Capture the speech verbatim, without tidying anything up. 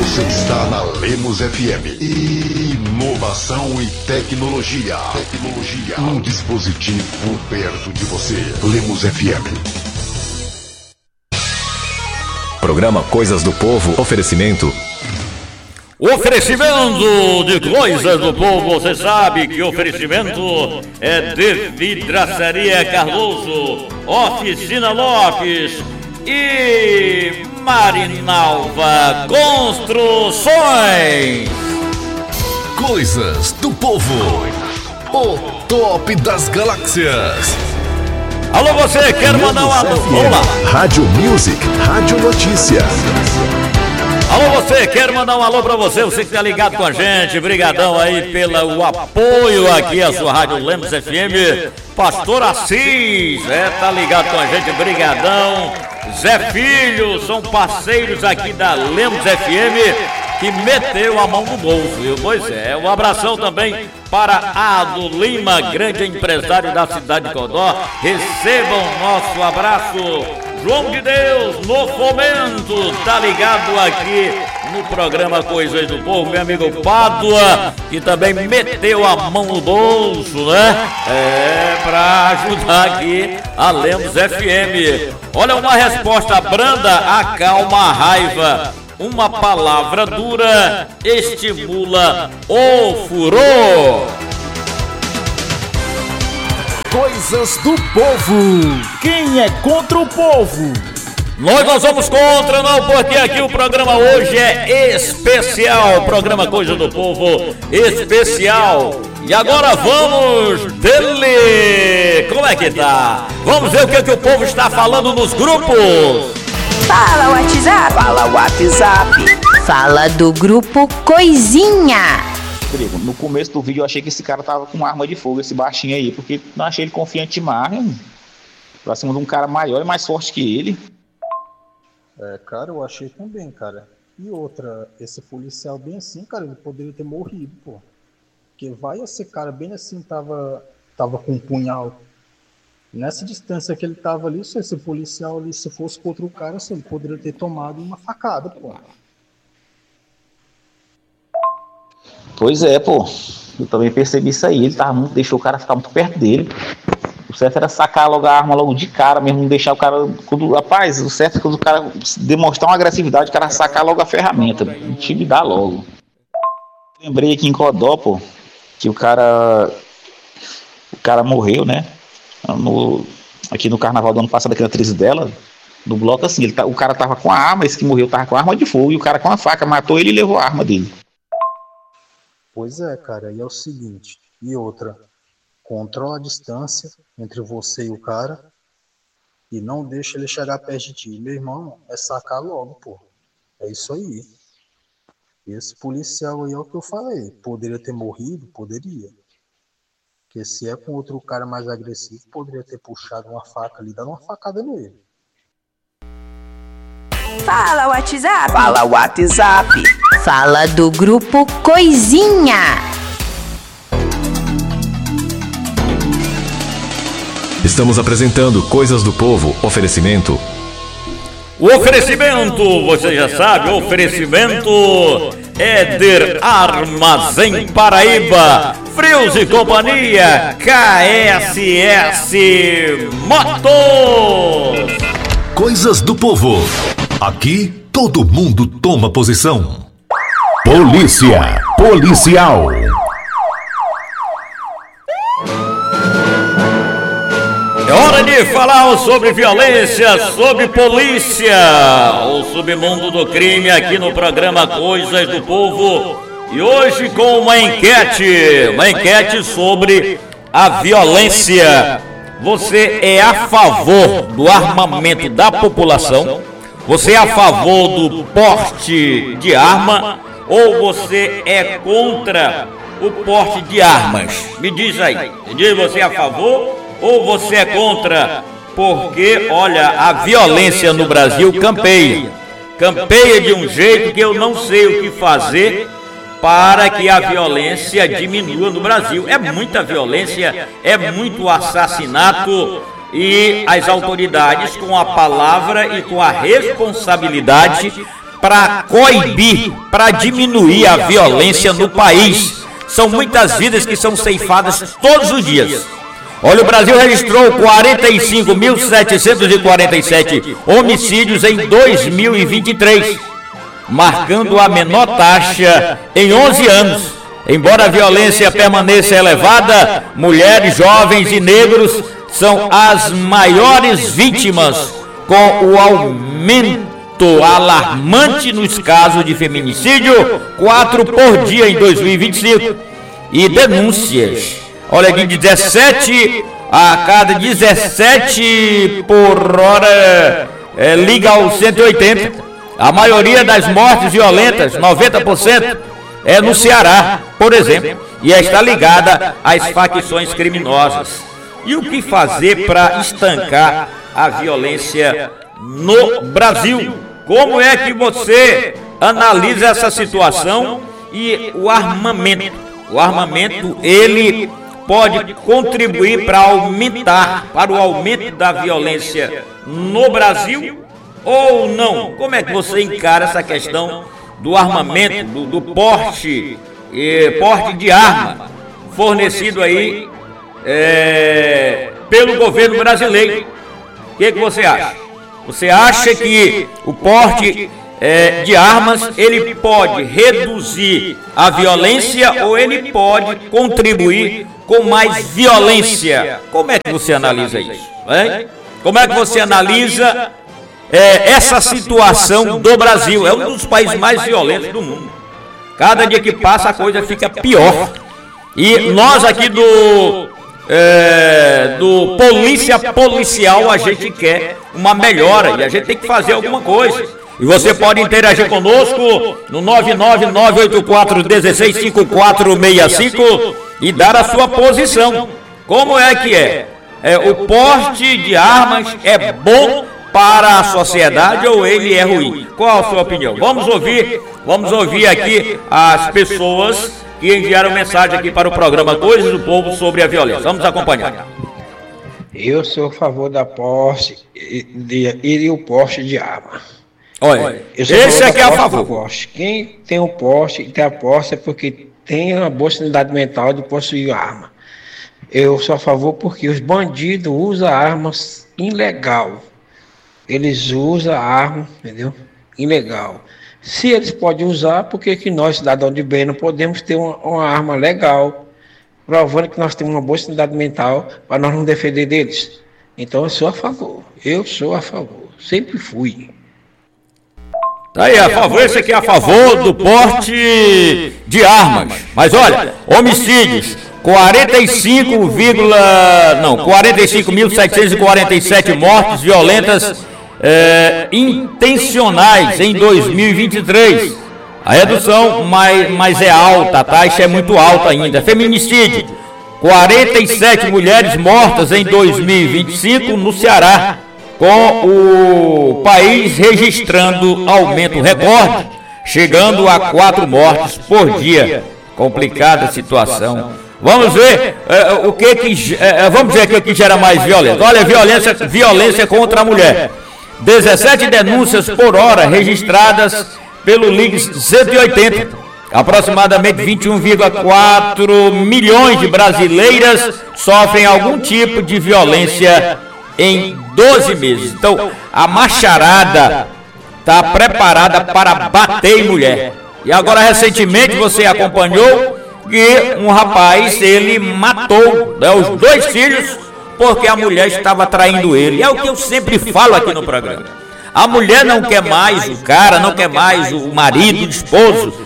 Você está na Lemos F M. Inovação e tecnologia. Tecnologia. Um dispositivo perto de você. Lemos F M. Programa Coisas do Povo. Oferecimento. O oferecimento de Coisas do Povo, você sabe que o oferecimento é de Vidraçaria Cardoso, Oficina Lopes e Marinalva Construções. Coisas do Povo, o top das galáxias. Alô, você quer mandar um alô? Vamos lá. Rádio Music, Rádio Notícia. Alô, você, quero mandar um alô pra você, você que tá ligado com a gente, brigadão aí pelo apoio aqui à sua Rádio Lemos F M, Pastor Assis, é, tá ligado com a gente, brigadão, Zé Filho, são parceiros aqui da Lemos F M, que meteu a mão no bolso, viu? Pois é, um abração também para Ado Lima, grande empresário da cidade de Codó, recebam nosso abraço. João de Deus, no Fomento, tá ligado aqui no programa Coisas do Povo, meu amigo Pádua, que também meteu a mão no bolso, né? É, pra ajudar aqui a Lemos F M. Olha, uma resposta branda acalma a raiva. Uma palavra dura estimula o furor. Coisas do Povo. Quem é contra o povo? Nós não somos contra, não, porque aqui o programa hoje é especial. Programa Coisas do Povo especial. E agora vamos dele. Como é que tá? Vamos ver o que, que o povo está falando nos grupos. Fala WhatsApp. Fala WhatsApp. Fala do grupo Coisinha. No começo do vídeo eu achei que esse cara tava com uma arma de fogo, esse baixinho aí, porque não achei ele confiante demais, hein? Pra cima de um cara maior e mais forte que ele. É, cara, eu achei também, cara. E outra, esse policial bem assim, cara, ele poderia ter morrido, pô. Porque vai esse cara bem assim, tava, tava com um punhal. Nessa distância que ele tava ali, se esse policial ali, se fosse contra o cara, assim, ele poderia ter tomado uma facada, pô. Pois é, pô. Eu também percebi isso aí. Ele tava muito, deixou o cara ficar muito perto dele. O certo era sacar logo a arma logo de cara mesmo, não deixar o cara. Quando, rapaz, o certo é quando o cara demonstrar uma agressividade, o cara sacar logo a ferramenta, intimidar logo. Lembrei aqui em Codó, pô, que o cara. O cara morreu, né? No, aqui no carnaval do ano passado, aqui na atriz dela, no bloco assim, ele tá, o cara tava com a arma, esse que morreu tava com a arma de fogo, e o cara com a faca matou ele e levou a arma dele. Pois é, cara, e é o seguinte, e outra, controla a distância entre você e o cara e não deixa ele chegar perto de ti. Meu irmão, é sacar logo, pô. É isso aí. Esse policial aí é o que eu falei. Poderia ter morrido? Poderia. Porque se é com outro cara mais agressivo, poderia ter puxado uma faca ali, dando uma facada nele. Fala WhatsApp. Fala WhatsApp. Fala do grupo Coisinha. Estamos apresentando Coisas do Povo. Oferecimento. O oferecimento, você já sabe, o oferecimento Éder Armazém Paraíba, Frios e Companhia, K S S Motos. Coisas do Povo. Aqui todo mundo toma posição. Polícia Policial. É hora de falar sobre violência, sobre polícia, o submundo do crime aqui no programa Coisas do Povo. E hoje com uma enquete, uma enquete sobre a violência. Você é a favor do armamento da população? Você é a favor do porte de arma? Ou você é contra o porte de armas? Me diz aí, me diz, você é a favor ou você é contra? Porque, olha, a violência no Brasil campeia. Campeia de um jeito que eu não sei o que fazer para que a violência diminua no Brasil. É muita violência, é muito assassinato, e as autoridades, com a palavra e com a responsabilidade, para coibir, para diminuir a violência no país. São muitas vidas que são ceifadas todos os dias. Olha, o Brasil registrou quarenta e cinco mil setecentos e quarenta e sete homicídios em dois mil e vinte e três, marcando a menor taxa em onze anos. Embora a violência permaneça elevada, mulheres, jovens e negros são as maiores vítimas, com o aumento alarmante nos casos de feminicídio, quatro por dia em dois mil e vinte e cinco, e denúncias. Olha aqui, dezessete a cada dezessete por hora é, liga ao cento e oitenta. A maioria das mortes violentas, noventa por cento, é no Ceará, por exemplo, e está ligada às facções criminosas. E o que fazer para estancar a violência no Brasil? Como é que você analisa essa situação e o armamento? O armamento, ele pode contribuir para aumentar, para o aumento da violência no Brasil ou não? Como é que você encara essa questão do armamento, do, do porte, eh, porte de arma fornecido aí é, pelo governo brasileiro? O que, que você acha? Você acha que o porte é, de armas, ele pode reduzir a violência ou ele pode contribuir com mais violência? Como é que você analisa isso? Hein? Como é que você analisa é, essa situação do Brasil? É um dos países mais violentos do mundo. Cada dia que passa a coisa fica pior. E nós aqui do, é, do Polícia Policial, a gente quer uma melhora e a gente tem que fazer alguma coisa. E você pode interagir conosco no nove nove nove oito quatro um seis cinco quatro seis cinco e dar a sua posição. Como é que é? é? O porte de armas é bom para a sociedade ou ele é ruim? Qual a sua opinião? Vamos ouvir, vamos ouvir aqui as pessoas que enviaram mensagem aqui para o programa Coisas do Povo sobre a violência. Vamos acompanhar. Eu sou a favor da posse e, de, e o porte de arma. Olha, esse aqui é a favor. Quem tem o porte e tem a posse é porque tem uma boa sanidade mental de possuir arma. Eu sou a favor porque os bandidos usam armas ilegal. Eles usam arma, entendeu? Ilegal. Se eles podem usar, por que que nós, cidadãos de bem, não podemos ter uma, uma arma legal, provando que nós temos uma boa sanidade mental para nós não defender deles? Então eu sou a favor. Eu sou a favor. Sempre fui. Tá aí, a favor, esse aqui é a favor do porte de armas. Mas olha, homicídios, quarenta e cinco, não, quarenta e cinco mil setecentos e quarenta e sete mortes violentas é, intencionais em dois mil e vinte e três. A redução, mas, mas é alta, a taxa é muito alta ainda. Feminicídio, quarenta e sete mulheres mortas em dois mil e vinte e cinco no Ceará, com o país registrando aumento recorde, chegando a quatro mortes por dia. Complicada situação. Vamos ver é, o que que é, vamos ver o que gera mais violência. Olha, violência, violência contra a mulher. dezessete denúncias por hora registradas pelo Ligue cento e oitenta. Aproximadamente vinte e um vírgula quatro milhões de brasileiras sofrem algum tipo de violência em doze meses. Então, a macharada está preparada para bater em mulher. E agora, recentemente, você acompanhou que um rapaz, ele matou, né, os dois filhos porque a mulher estava traindo ele. É o que eu sempre falo aqui no programa. A mulher não quer mais o cara, não quer mais o marido, o esposo.